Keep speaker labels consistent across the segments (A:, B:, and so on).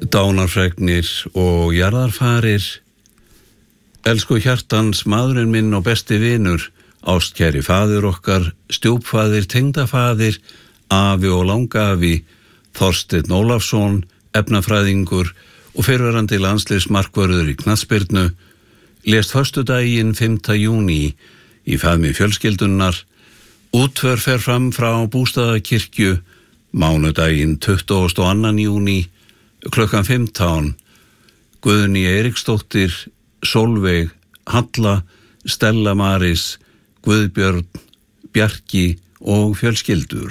A: Dánarfregnir og jarðarfarir. Elsku hjartans, maðurinn minn og besti vinur, ástkæri faðir okkar, stjúpfaðir, tengdafaðir, afi og langafi, Þorsteinn Ólafsson, efnafræðingur og fyrrverandi landsliðsmarkvörður í knattspyrnu, lést föstudaginn 5. júní í faðmi fjölskyldunnar. Útför fer fram frá Bústaðakirkju mánudaginn 22. júní klukkan 15. Guðný Eiríksdóttir, Sólveig, Halla, Stella Maris, Guðbjörn, Bjarki og fjölskyldur.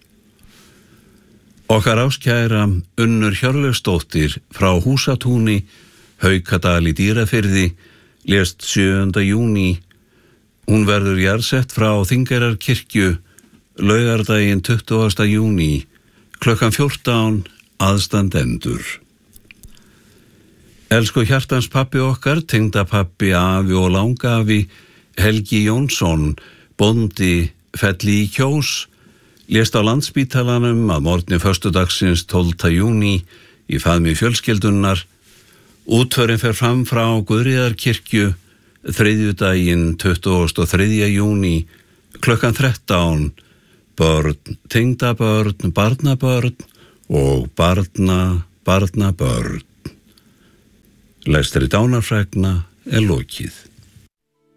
A: Okkar áskæra Unnur Hjörleifsdóttir frá Húsatúni, Haukadal í Dýrafirði, lést 7. júní. Hún verður jarðsett frá Þingeyrarkirkju laugardaginn 20. júní klukkan 14. Aðstandendur. Elsku hjartans pabbi okkar, tengdapabbi, afi og langafi, Helgi Jónsson, bóndi Felli í Kjós, lést á Landspítalanum að morgni föstudagsins 12. júní í faðmi fjölskyldunnar. Útförin fer fram frá Guðríðarkirkju þriðjudaginn 23. júní klukkan 13. Börn, tengdabörn, barnabörn og barnabörn. Lestri dánarfregna er lokið.